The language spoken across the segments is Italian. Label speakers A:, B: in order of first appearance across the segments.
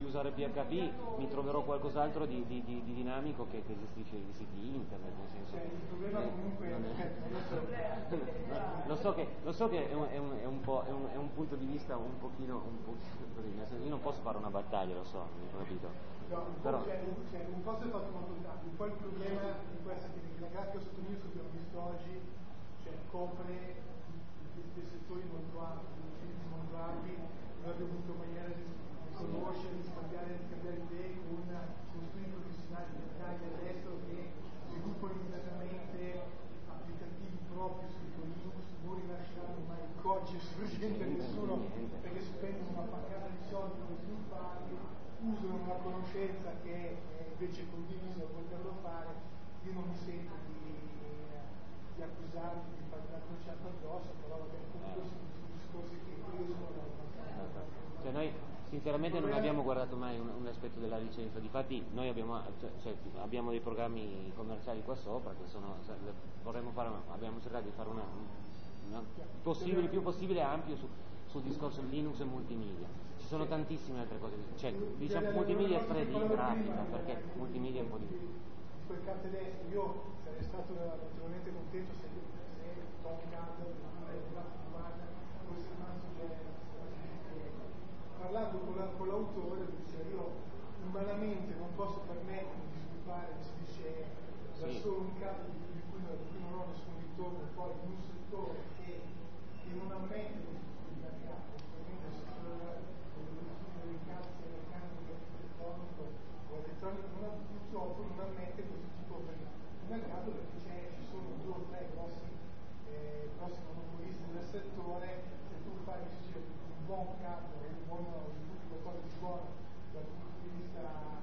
A: usare PHP mi troverò qualcos'altro di dinamico che gestisce i siti internet, nel senso.
B: Il problema comunque
A: lo so che è un punto di vista un pochino così, nel senso, io non posso fare una battaglia, lo so, mi hai capito?
B: No,
A: però
B: un po' si è fatto molto tanto, un po' il problema di questa che la grafica sotto Linux che abbiamo visto oggi, cioè copre dei settori molto ampi, noi abbiamo avuto maniera di conoscere, di scambiare idee con studi professionali in Italia e all'estero che sviluppano immediatamente applicativi propri su Linux, non rilasceranno mai il codice sorgente a nessuno perché spendono una pancata di soldi per svilupparli, usano una conoscenza che è invece condivisa per poterlo fare. Io non mi sento di accusarmi di fare una crociata addosso, però comunque sono discorsi che io sono abbastanza.
A: Cioè noi sinceramente non abbiamo guardato mai un aspetto della licenza, difatti noi abbiamo dei programmi commerciali qua sopra che abbiamo cercato di fare il più possibile ampio sul discorso di Linux e multimedia. Ci sono tantissime altre cose, cioè diciamo multimedia 3D, grafica, perché multimedia è un po' di
B: quel carte destro, io sarei stato naturalmente contento se Tom Candle fosse rimasto parlando con l'autore, dice io umanamente non posso permettermi di sviluppare, si dice da solo un capo di cui non ho nessun ritorno poi in un settore che non ammette questo tipo di mercato, specialmente il settore delle cazze meccaniche elettronico purtroppo non ammette questo tipo di mercato perché ci sono 2 o 3 grossi monopolisti del settore. Se tu fai un buon capo e un buon qualcosa di buono dal punto di vista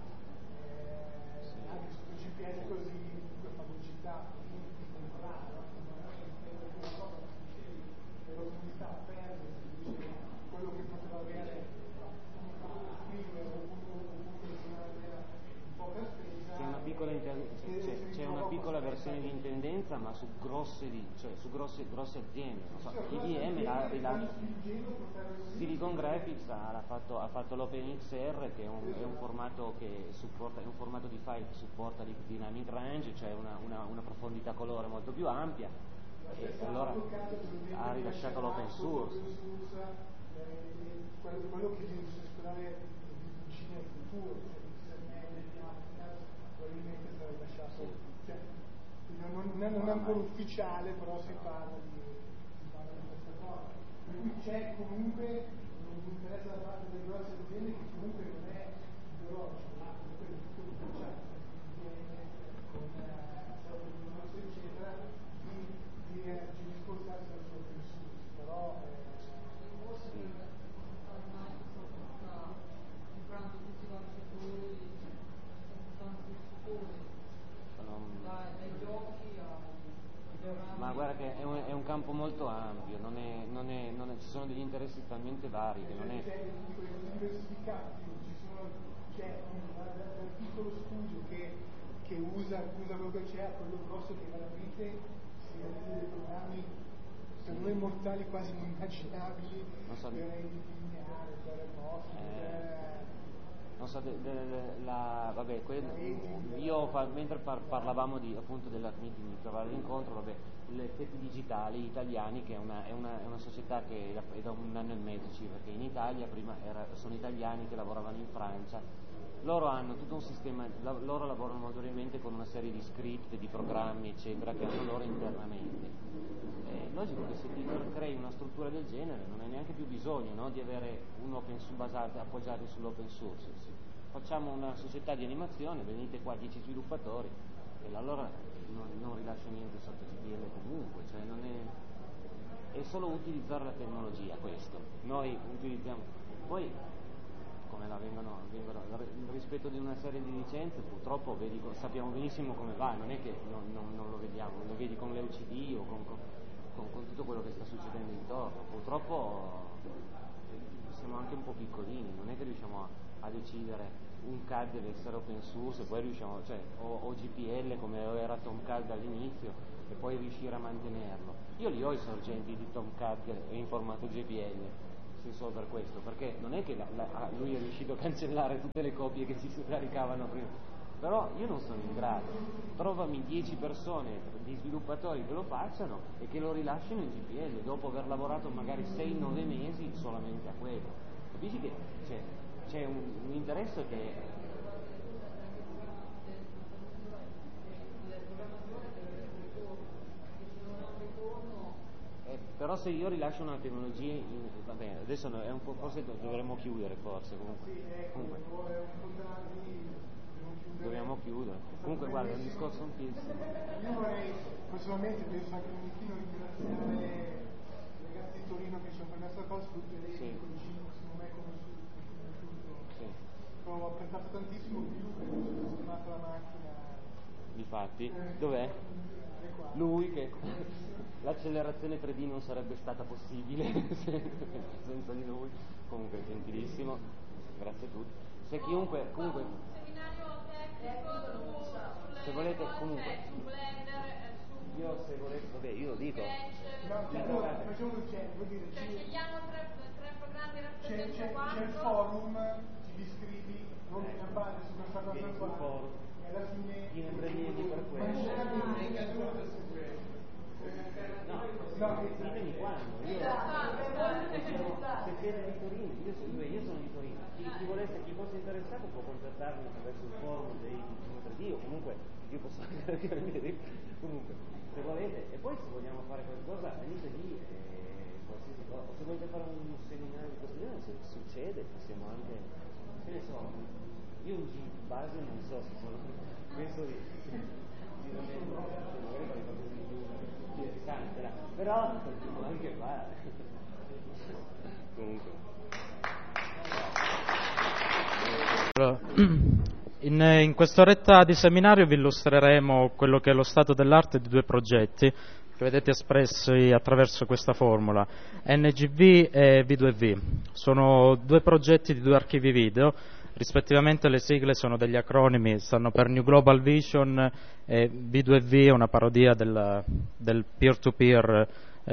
B: anche sotto GPS così comunque fagocità di comprare l'opportunità perde quello che poteva avere
A: c'è una piccola versione di intendenza ma su grosse aziende, non so, IBM Silicon Graphics ha fatto l'OpenXR che è un formato di file che supporta il dynamic range, cioè una profondità colore molto più ampia, e allora ha rilasciato l'open source.
B: Quello che viene scolare di vicino al futuro, probabilmente sarà lasciato, cioè, non è ancora ufficiale, però si parla di questa cosa. Per cui c'è comunque un interesse da parte delle grosse aziende che comunque non è ideologico, ma comunque di tutto commerciale, con eccetera, di discostarsi dal suo pensiero, però
C: comprando tutti i lanciatori, dai giochi
A: ma guarda che è un campo molto ampio, ci sono degli interessi talmente vari che non è
B: diversificati, c'è dal piccolo studio che usa quello che c'è a quello grosso che veramente si realizza dei programmi per noi mortali quasi immaginabili, lineare,
A: non so, io mentre parlavamo appunto della meeting di trovare l'incontro, le Tepi Digitali italiani, che è una società che è da 1 anno e mezzo circa, che in Italia prima sono italiani che lavoravano in Francia. Loro hanno tutto un sistema, loro lavorano molto brevemente con una serie di script, di programmi eccetera che hanno loro internamente. È logico che se ti crei una struttura del genere non hai neanche più bisogno, no, di avere un open source appoggiati sull'open source. Facciamo una società di animazione, venite qua 10 sviluppatori e allora non rilascio niente sotto GPL comunque, cioè non è solo utilizzare la tecnologia questo. Noi utilizziamo poi come il rispetto di una serie di licenze, purtroppo sappiamo benissimo come va, non è che non lo vediamo, lo vedi con le UCD o con tutto quello che sta succedendo intorno. Purtroppo siamo anche un po' piccolini, non è che riusciamo a decidere un CAD deve essere open source e poi riusciamo, cioè, o GPL come era Tomcad all'inizio e poi riuscire a mantenerlo. Io li ho i sorgenti di Tomcad in formato GPL, solo per questo, perché non è che lui è riuscito a cancellare tutte le copie che si caricavano prima, però io non sono in grado, trovami 10 persone di sviluppatori che lo facciano e che lo rilasciano in GPL dopo aver lavorato magari 6-9 mesi solamente a quello. Capisci che c'è un interesse che però se io rilascio una tecnologia va bene, adesso è un po', forse dovremmo chiudere, forse comunque. Dobbiamo chiudere. Comunque guarda, è un discorso anchissimo.
B: Io vorrei personalmente penso anche un pochino ringraziare i ragazzi di Torino che ci hanno permesso la cosa, tutti i secondo me conosciuto.
A: Sì.
B: Ho apprezzato tantissimo più che ho sistemato la macchina.
A: Difatti, dov'è? Lui che l'accelerazione 3D non sarebbe stata possibile senza di lui. Comunque gentilissimo, grazie a tutti. Se chiunque comunque se volete comunque
C: su Blender,
A: io se volete vabbè io lo dico
B: Facciamo vuol dire
C: scegliamo tre programmi
B: c'è il forum, ti iscrivi, non mi campane su questa cosa qua e alla fine
A: chi ne prendete per questo ditemi quando io se siete di Torino io sono di Torino chi fosse interessato può contattarmi attraverso il forum dei 3D o comunque io posso anche comunque se volete e poi se vogliamo fare qualcosa venite lì qualsiasi cosa se volete fare un seminario di questo genere se succede possiamo anche che ne so io in base non so se sono penso di magari fare qualcosa di più interessante però possiamo anche fare comunque
D: in quest'oretta di seminario vi illustreremo quello che è lo stato dell'arte di due progetti che vedete espressi attraverso questa formula, NGV e V2V. Sono due progetti di due archivi video, rispettivamente le sigle sono degli acronimi, stanno per New Global Vision e V2V è una parodia del peer-to-peer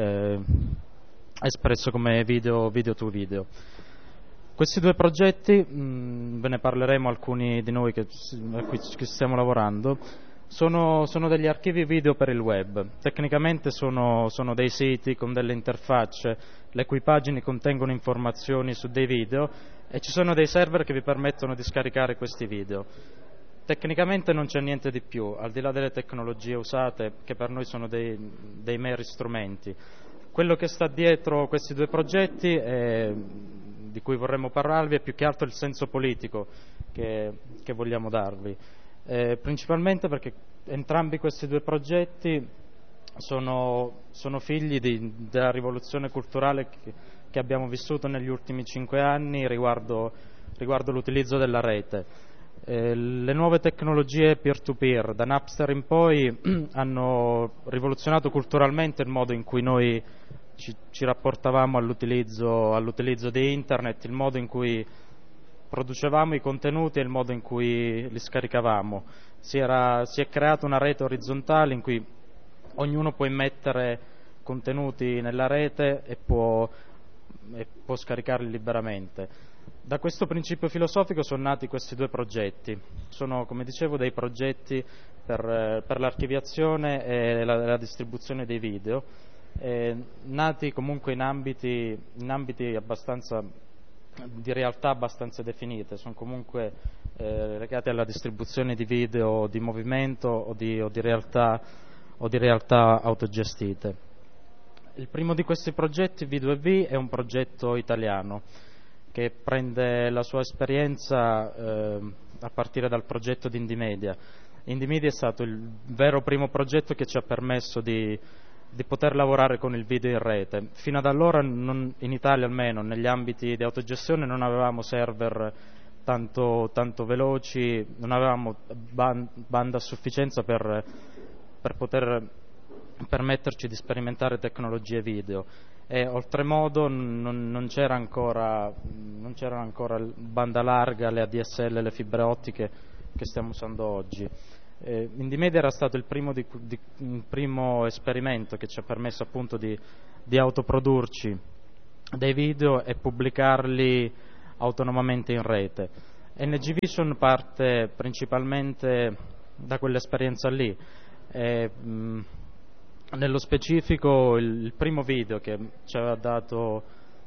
D: espresso come video to video. Questi due progetti, ve ne parleremo alcuni di noi a cui stiamo lavorando, sono degli archivi video per il web. Tecnicamente sono dei siti con delle interfacce, le cui pagine contengono informazioni su dei video e ci sono dei server che vi permettono di scaricare questi video. Tecnicamente non c'è niente di più, al di là delle tecnologie usate, che per noi sono dei meri strumenti. Quello che sta dietro questi due progetti di cui vorremmo parlarvi è più che altro il senso politico che vogliamo darvi, principalmente perché entrambi questi due progetti sono figli della rivoluzione culturale che abbiamo vissuto negli ultimi 5 anni riguardo l'utilizzo della rete. Le nuove tecnologie peer-to-peer, da Napster in poi, hanno rivoluzionato culturalmente il modo in cui noi ci rapportavamo all'utilizzo di internet, il modo in cui producevamo i contenuti e il modo in cui li scaricavamo. Si è creata una rete orizzontale in cui ognuno può immettere contenuti nella rete e può scaricarli liberamente. Da questo principio filosofico sono nati questi due progetti. Sono, come dicevo, dei progetti per l'archiviazione e la distribuzione dei video, nati comunque in ambiti abbastanza di realtà abbastanza definite, sono comunque legati alla distribuzione di video di movimento o di realtà autogestite. Il primo di questi progetti, V2V, è un progetto italiano che prende la sua esperienza a partire dal progetto di Indymedia. Indymedia è stato il vero primo progetto che ci ha permesso di poter lavorare con il video in rete. Fino ad allora, in Italia almeno, negli ambiti di autogestione non avevamo server tanto veloci, non avevamo banda a sufficienza per poter permetterci di sperimentare tecnologie video e oltremodo non c'era ancora banda larga, le ADSL, le fibre ottiche che stiamo usando oggi. Indymedia era stato il primo esperimento che ci ha permesso appunto di autoprodurci dei video e pubblicarli autonomamente in rete. NG Vision parte principalmente da quell'esperienza lì. Nello specifico il primo video che ci ha dato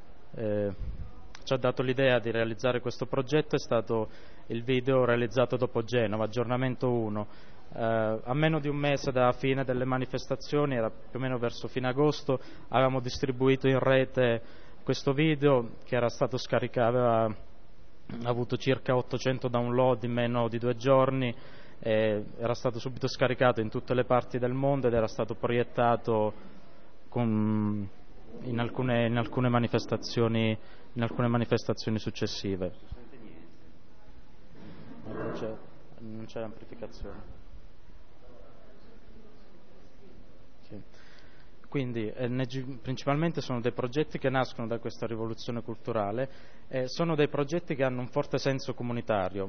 D: l'idea di realizzare questo progetto è stato il video realizzato dopo Genova, Aggiornamento 1. A meno di un mese dalla fine delle manifestazioni, era più o meno verso fine agosto, avevamo distribuito in rete questo video che era stato scaricato, aveva avuto circa 800 download in meno di 2 giorni, era stato subito scaricato in tutte le parti del mondo ed era stato proiettato in alcune manifestazioni successive. Non c'è amplificazione. Sì. Quindi principalmente sono dei progetti che nascono da questa rivoluzione culturale, sono dei progetti che hanno un forte senso comunitario.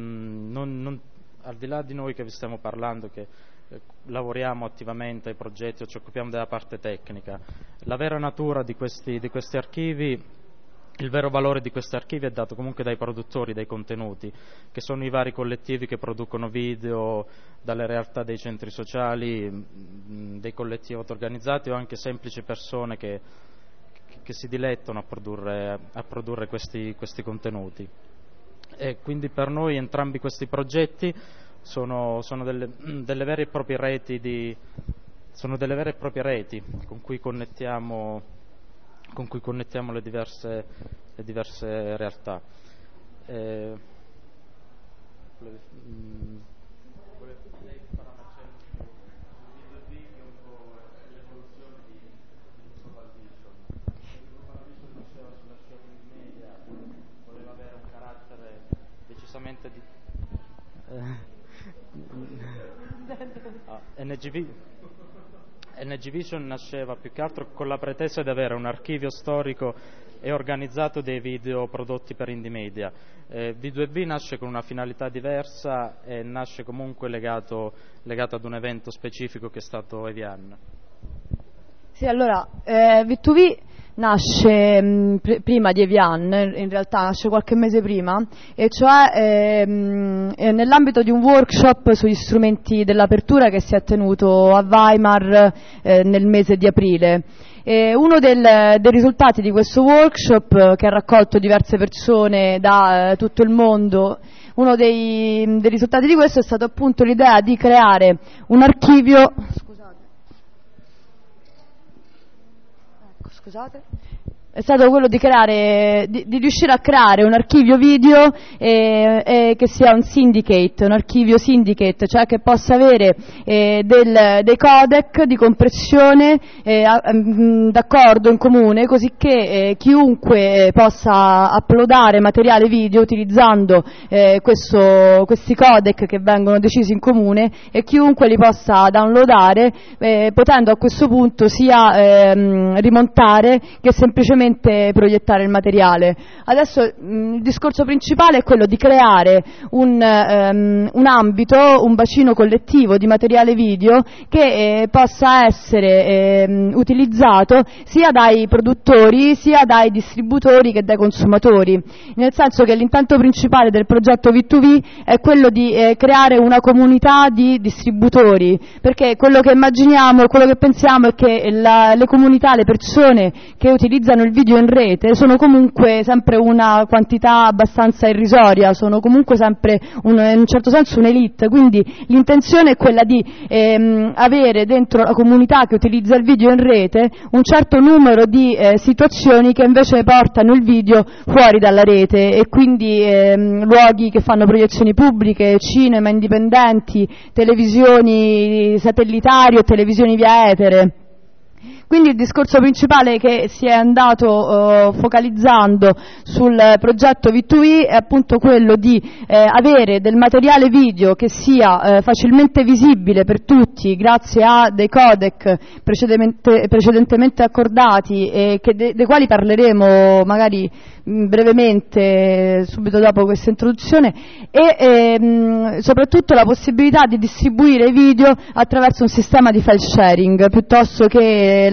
D: Al di là di noi che vi stiamo parlando, che lavoriamo attivamente ai progetti o ci occupiamo della parte tecnica, la vera natura di questi archivi, il vero valore di questi archivi è dato comunque dai produttori dei contenuti, che sono i vari collettivi che producono video, dalle realtà dei centri sociali, dei collettivi auto-organizzati o anche semplici persone che si dilettano a produrre questi contenuti. E quindi per noi entrambi questi progetti sono delle vere e proprie reti con cui connettiamo le diverse realtà. Voleva avere un carattere decisamente NG Vision nasceva più che altro con la pretesa di avere un archivio storico e organizzato dei video prodotti per Indie Media. V2V nasce con una finalità diversa e nasce comunque legato ad un evento specifico che è stato Evian.
E: Sì, allora, V2V nasce prima di Evian, in realtà nasce qualche mese prima, e cioè nell'ambito di un workshop sugli strumenti dell'apertura che si è tenuto a Weimar nel mese di aprile. Uno dei risultati di questo workshop, che ha raccolto diverse persone da tutto il mondo, uno dei risultati di questo è stato appunto l'idea di creare un archivio. Scusate. È stato quello di riuscire a creare un archivio video che sia un syndicate, un archivio syndicate, cioè che possa avere dei codec di compressione d'accordo in comune, così che chiunque possa uploadare materiale video utilizzando questi codec che vengono decisi in comune, e chiunque li possa downloadare, potendo a questo punto sia rimontare che semplicemente proiettare il materiale. Adesso il discorso principale è quello di creare un ambito, un bacino collettivo di materiale video che possa essere utilizzato sia dai produttori sia dai distributori che dai consumatori, nel senso che l'intento principale del progetto V2V è quello di creare una comunità di distributori, perché quello che immaginiamo e quello che pensiamo è che le comunità, le persone che utilizzano il video in rete sono comunque sempre una quantità abbastanza irrisoria, sono comunque sempre in un certo senso un'elite, quindi l'intenzione è quella di avere dentro la comunità che utilizza il video in rete un certo numero di situazioni che invece portano il video fuori dalla rete, e quindi luoghi che fanno proiezioni pubbliche, cinema indipendenti, televisioni satellitari o televisioni via etere. Quindi il discorso principale che si è andato focalizzando sul progetto V2V è appunto quello di avere del materiale video che sia facilmente visibile per tutti grazie a dei codec precedentemente accordati, e dei quali parleremo magari brevemente subito dopo questa introduzione, e soprattutto la possibilità di distribuire i video attraverso un sistema di file sharing piuttosto che la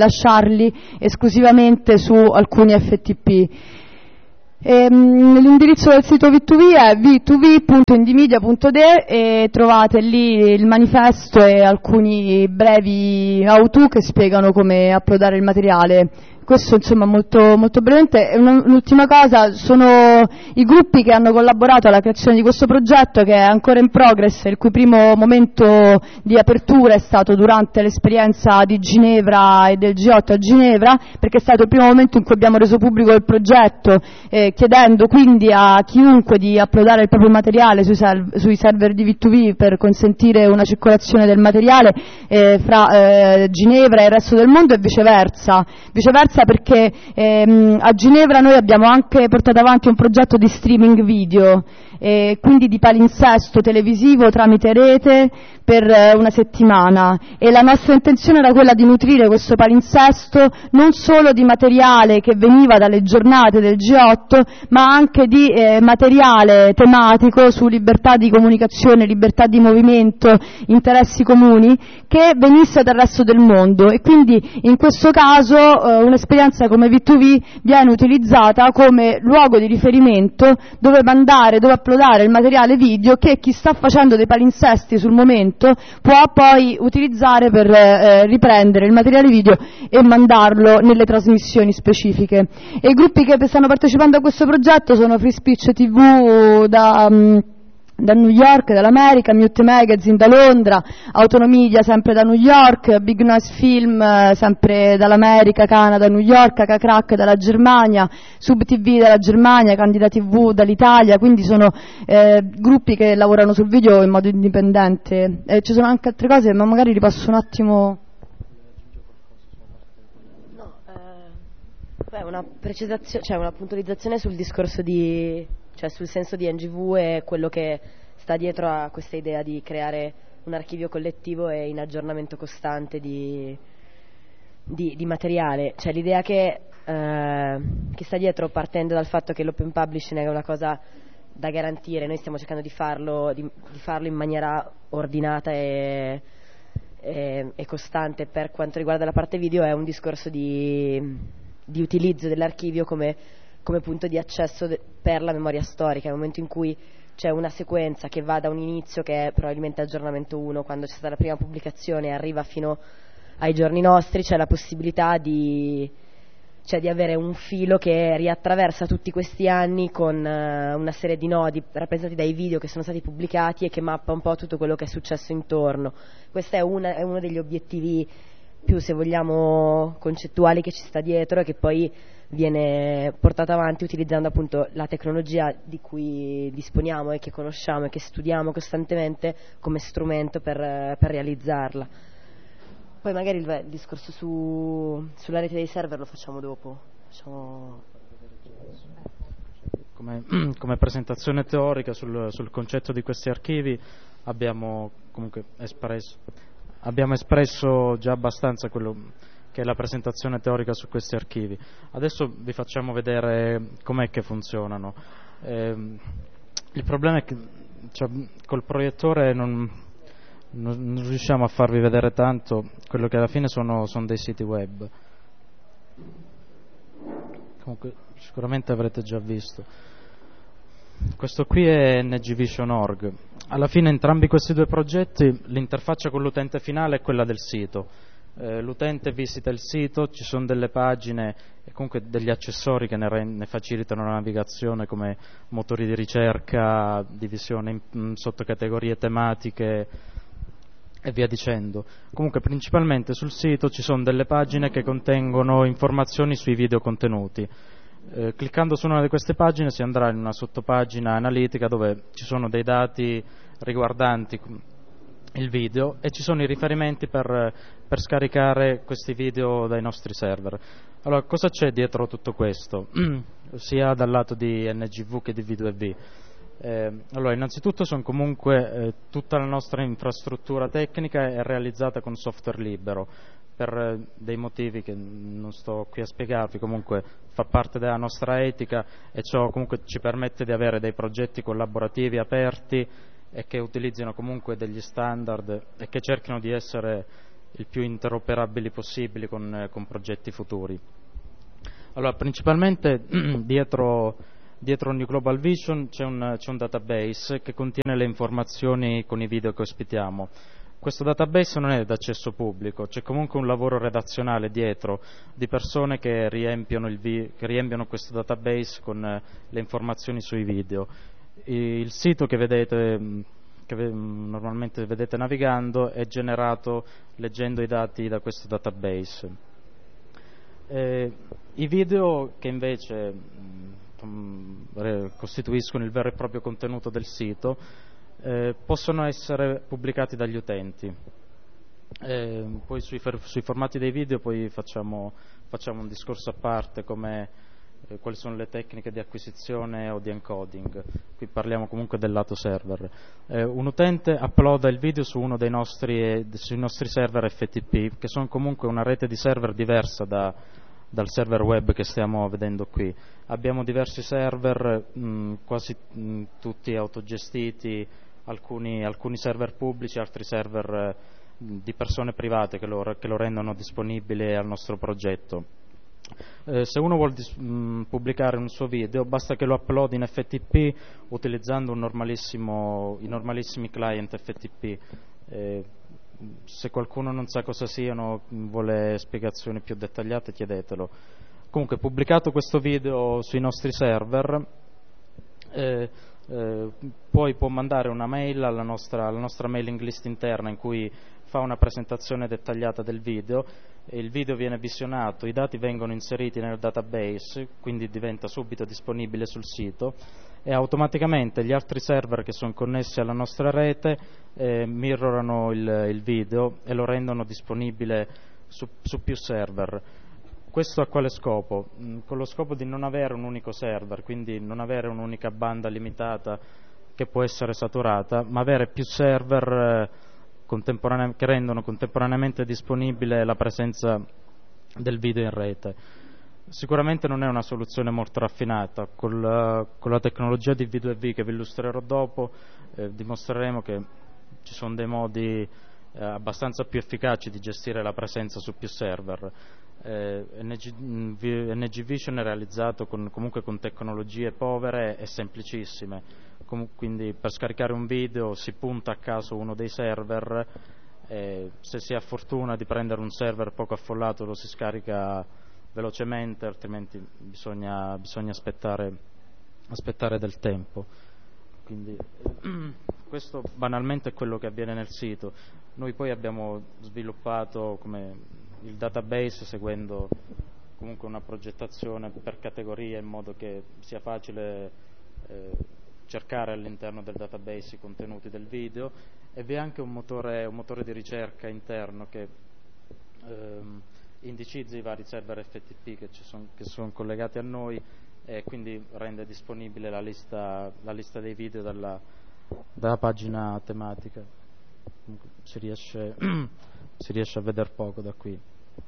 E: lasciarli esclusivamente su alcuni FTP. L'indirizzo del sito V2V è v2v.indimedia.de e trovate lì il manifesto e alcuni brevi how-to che spiegano come uploadare il materiale. Questo insomma molto, molto brevemente. Un'ultima cosa, sono i gruppi che hanno collaborato alla creazione di questo progetto, che è ancora in progress, il cui primo momento di apertura è stato durante l'esperienza di Ginevra e del G8 a Ginevra, perché è stato il primo momento in cui abbiamo reso pubblico il progetto, chiedendo quindi a chiunque di uploadare il proprio materiale sui server di V2V per consentire una circolazione del materiale fra Ginevra e il resto del mondo e viceversa perché a Ginevra noi abbiamo anche portato avanti un progetto di streaming video, quindi di palinsesto televisivo tramite rete per una settimana, e la nostra intenzione era quella di nutrire questo palinsesto non solo di materiale che veniva dalle giornate del G8, ma anche di materiale tematico su libertà di comunicazione, libertà di movimento, interessi comuni, che venisse dal resto del mondo. E quindi in questo caso un'esperienza come V2V viene utilizzata come luogo di riferimento dove uploadare il materiale video che chi sta facendo dei palinsesti sul momento può poi utilizzare per riprendere il materiale video e mandarlo nelle trasmissioni specifiche. E i gruppi che stanno partecipando a questo progetto sono Free Speech TV da New York, dall'America, Mute Magazine da Londra, Autonomedia sempre da New York, Big Noise Film sempre dall'America, Canada, New York, K-Crack dalla Germania, Sub TV dalla Germania, Candida TV dall'Italia, quindi sono gruppi che lavorano sul video in modo indipendente. Ci sono anche altre cose, ma magari ripasso un attimo.
F: Una precisazione, cioè una puntualizzazione sul discorso cioè sul senso di NGV e quello che sta dietro a questa idea di creare un archivio collettivo e in aggiornamento costante di materiale. Cioè l'idea che sta dietro, partendo dal fatto che l'open publishing è una cosa da garantire, noi stiamo cercando di farlo in maniera ordinata e costante per quanto riguarda la parte video, è un discorso di utilizzo dell'archivio come punto di accesso per la memoria storica. Nel momento in cui c'è una sequenza che va da un inizio, che è probabilmente aggiornamento 1, quando c'è stata la prima pubblicazione, e arriva fino ai giorni nostri, c'è la possibilità di avere un filo che riattraversa tutti questi anni con una serie di nodi rappresentati dai video che sono stati pubblicati e che mappa un po' tutto quello che è successo intorno. Questo è uno degli obiettivi più, se vogliamo, concettuali che ci sta dietro, e che poi viene portato avanti utilizzando appunto la tecnologia di cui disponiamo e che conosciamo e che studiamo costantemente come strumento per realizzarla. Poi magari il discorso sulla rete dei server lo facciamo dopo.
D: Come presentazione teorica sul concetto di questi archivi abbiamo comunque espresso già abbastanza quello che è la presentazione teorica su questi archivi. Adesso vi facciamo vedere com'è che funzionano. Il problema è che col proiettore non riusciamo a farvi vedere tanto quello che alla fine sono dei siti web. Comunque sicuramente avrete già visto. Questo qui è ngvision.org. Alla fine entrambi questi due progetti, l'interfaccia con l'utente finale è quella del sito. L'utente visita il sito, ci sono delle pagine e comunque degli accessori che ne facilitano la navigazione, come motori di ricerca, divisione in sottocategorie tematiche e via dicendo. Comunque principalmente sul sito ci sono delle pagine che contengono informazioni sui video contenuti. Cliccando su una di queste pagine si andrà in una sottopagina analitica dove ci sono dei dati riguardanti il video e ci sono i riferimenti per scaricare questi video dai nostri server. Allora, cosa c'è dietro tutto questo? Sia dal lato di NGV che di V2V. Allora, innanzitutto sono comunque tutta la nostra infrastruttura tecnica è realizzata con software libero, per dei motivi che non sto qui a spiegarvi. Comunque fa parte della nostra etica e ciò comunque ci permette di avere dei progetti collaborativi aperti e che utilizzino comunque degli standard e che cerchino di essere il più interoperabili possibili con progetti futuri. Allora, principalmente dietro New Global Vision c'è un database che contiene le informazioni con i video che ospitiamo. Questo database non è d'accesso pubblico, c'è comunque un lavoro redazionale dietro di persone che riempiono questo database con le informazioni sui video. Il sito che normalmente vedete navigando è generato leggendo i dati da questo database. I video che invece costituiscono il vero e proprio contenuto del sito possono essere pubblicati dagli utenti. Poi sui formati dei video poi facciamo un discorso a parte come quali sono le tecniche di acquisizione o di encoding. Qui parliamo comunque del lato server. Un utente uploada il video sui nostri server FTP, che sono comunque una rete di server diversa dal server web che stiamo vedendo qui. Abbiamo diversi server, quasi tutti autogestiti, alcuni server pubblici, altri server di persone private che lo rendono disponibile al nostro progetto. Se uno vuole pubblicare un suo video, basta che lo uploadi in FTP utilizzando i normalissimi client FTP. Se qualcuno non sa cosa siano, vuole spiegazioni più dettagliate, chiedetelo. Comunque, pubblicato questo video sui nostri server, poi può mandare una mail alla nostra mailing list interna in cui fa una presentazione dettagliata del video. Il video viene visionato, i dati vengono inseriti nel database, quindi diventa subito disponibile sul sito, e automaticamente gli altri server che sono connessi alla nostra rete mirrorano il video e lo rendono disponibile su più server. Questo a quale scopo? Con lo scopo di non avere un unico server, quindi non avere un'unica banda limitata che può essere saturata, ma avere più server che rendono contemporaneamente disponibile la presenza del video in rete. Sicuramente non è una soluzione molto raffinata. Con la tecnologia di V2V che vi illustrerò dopo dimostreremo che ci sono dei modi abbastanza più efficaci di gestire la presenza su più server. NG Vision è realizzato comunque con tecnologie povere e semplicissime, quindi per scaricare un video si punta a caso uno dei server, se si ha fortuna di prendere un server poco affollato lo si scarica velocemente, altrimenti bisogna aspettare del tempo. Quindi questo banalmente è quello che avviene nel sito. Noi poi abbiamo sviluppato come il database seguendo comunque una progettazione per categorie in modo che sia facile cercare all'interno del database i contenuti del video, e vi è anche un motore di ricerca interno che indicizza i vari server FTP che sono collegati a noi, e quindi rende disponibile la lista dei video dalla pagina tematica. Si riesce a vedere poco da qui.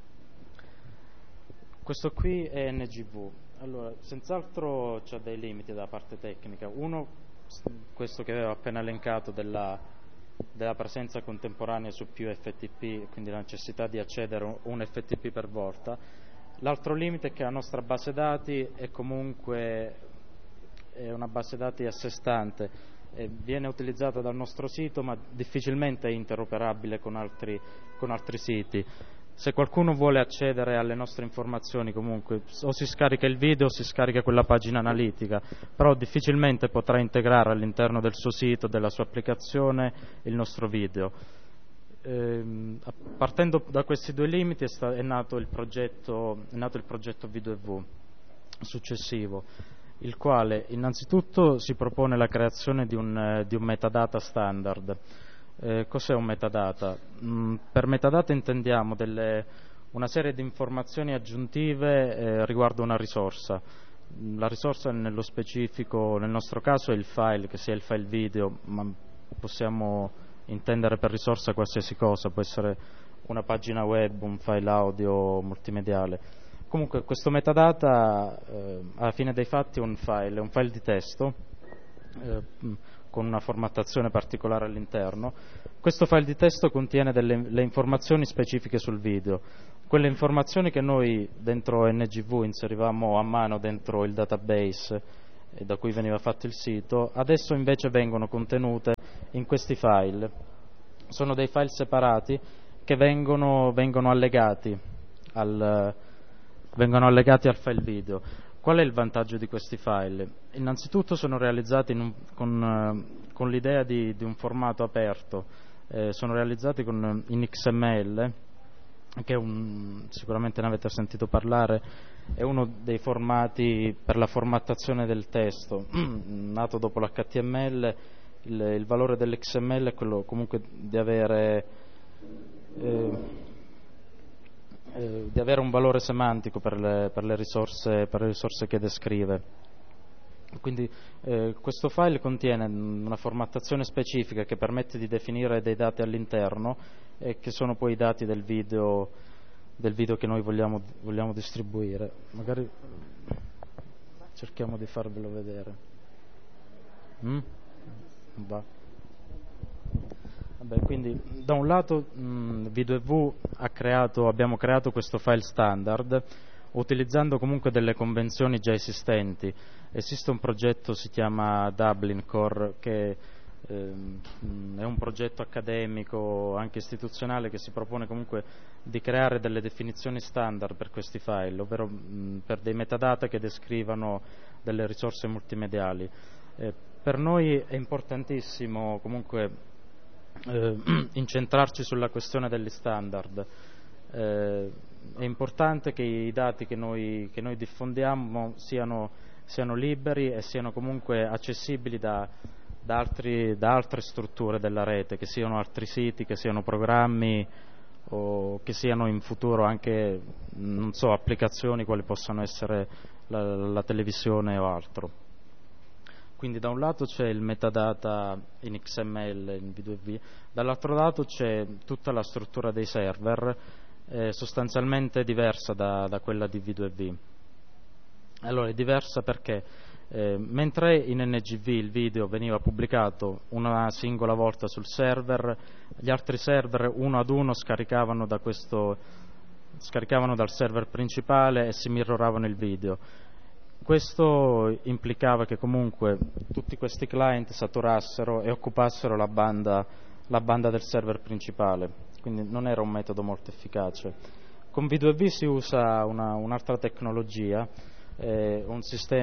D: Questo qui è NGV. Allora, senz'altro c'ha dei limiti da parte tecnica. Uno, questo che avevo appena elencato della presenza contemporanea su più FTP, quindi la necessità di accedere a un FTP per volta. L'altro limite è che la nostra base dati è comunque una base dati a sé stante, viene utilizzata dal nostro sito ma difficilmente è interoperabile con altri siti. Se qualcuno vuole accedere alle nostre informazioni, comunque o si scarica il video o si scarica quella pagina analitica, però difficilmente potrà integrare all'interno del suo sito, della sua applicazione, il nostro video. Partendo da questi due limiti è nato il progetto V2V successivo, il quale innanzitutto si propone la creazione di un metadata standard. Cos'è un metadata? Per metadata intendiamo una serie di informazioni aggiuntive riguardo una risorsa. La risorsa nello specifico, nel nostro caso, è il file, che sia il file video, ma possiamo intendere per risorsa qualsiasi cosa, può essere una pagina web, un file audio multimediale. Comunque questo metadata alla fine dei fatti è un file di testo con una formattazione particolare all'interno. Questo file di testo contiene le informazioni specifiche sul video, quelle informazioni che noi dentro NGV inserivamo a mano dentro il database da cui veniva fatto il sito, adesso invece vengono contenute in questi file. Sono dei file separati che vengono allegati al file video. Qual è il vantaggio di questi file? Innanzitutto sono realizzati con l'idea di un formato aperto, sono realizzati in XML, che sicuramente ne avete sentito parlare, è uno dei formati per la formattazione del testo, nato dopo l'HTML. Il valore dell'XML è quello comunque di avere un valore semantico per le risorse che descrive. Quindi questo file contiene una formattazione specifica che permette di definire dei dati all'interno e che sono poi i dati del video che noi vogliamo distribuire. Magari cerchiamo di farvelo vedere. Vabbè, quindi da un lato V2V abbiamo creato questo file standard utilizzando comunque delle convenzioni già esistenti. Esiste un progetto, si chiama Dublin Core, che è un progetto accademico, anche istituzionale, che si propone comunque di creare delle definizioni standard per questi file, ovvero per dei metadata che descrivano delle risorse multimediali. Per noi è importantissimo comunque incentrarci sulla questione degli standard. È importante che i dati che noi diffondiamo siano liberi e siano comunque accessibili da altre strutture della rete, che siano altri siti, che siano programmi o che siano in futuro anche, non so, applicazioni quali possano essere la televisione o altro. Quindi da un lato c'è il metadata in XML, in V2V, dall'altro lato c'è tutta la struttura dei server, sostanzialmente diversa da quella di V2V. Allora è diversa perché mentre in NGV il video veniva pubblicato una singola volta sul server, gli altri server uno ad uno scaricavano dal server principale e si mirroravano il video. Questo implicava che comunque tutti questi client saturassero e occupassero la banda del server principale, quindi non era un metodo molto efficace. Con V2V si usa un'altra tecnologia, un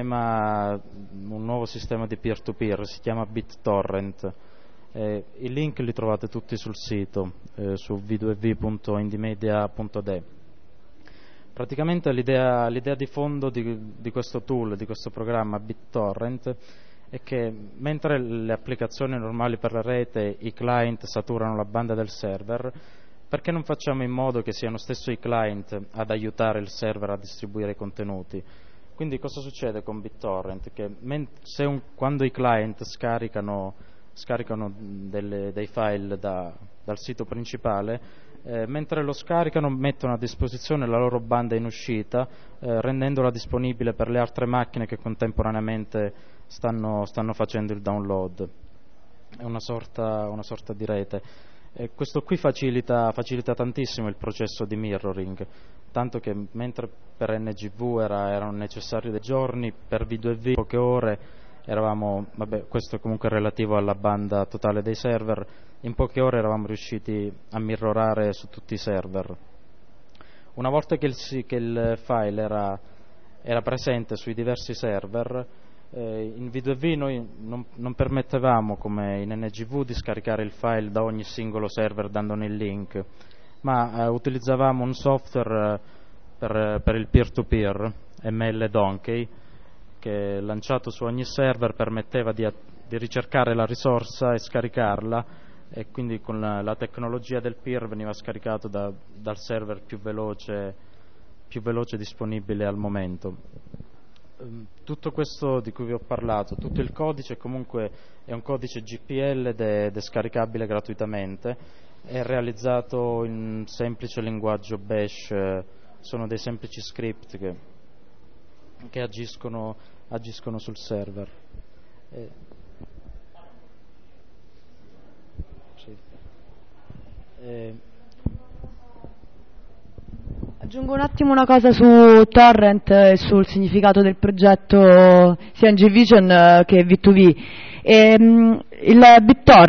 D: nuovo sistema di peer-to-peer, si chiama BitTorrent. I link li trovate tutti sul sito, su v2v.indiemedia.de. Praticamente l'idea di fondo di questo tool, di questo programma BitTorrent, è che mentre le applicazioni normali per la rete, i client saturano la banda del server, perché non facciamo in modo che siano stesso i client ad aiutare il server a distribuire i contenuti? Quindi cosa succede con BitTorrent? Che quando i client scaricano dei file dal sito principale, mentre lo scaricano mettono a disposizione la loro banda in uscita, rendendola disponibile per le altre macchine che contemporaneamente stanno facendo il download. È una sorta di rete. Questo qui facilita tantissimo il processo di mirroring, tanto che mentre per NGV erano necessari dei giorni, per V2V poche ore, questo è comunque relativo alla banda totale dei server, in poche ore eravamo riusciti a mirrorare su tutti i server. Una volta che il file era presente sui diversi server, in V2V noi non permettevamo, come in NGV, di scaricare il file da ogni singolo server dandone il link, ma utilizzavamo un software per il peer-to-peer, MLDonkey, che lanciato su ogni server permetteva di ricercare la risorsa e scaricarla, e quindi con la tecnologia del peer veniva scaricato dal server più veloce disponibile al momento. Tutto questo di cui vi ho parlato, tutto il codice comunque è un codice GPL ed è scaricabile gratuitamente, è realizzato in semplice linguaggio Bash, sono dei semplici script che agiscono sul server. Sì.
E: Aggiungo un attimo una cosa su Torrent e sul significato del progetto sia in Gvision che V2V. Il BitTorrent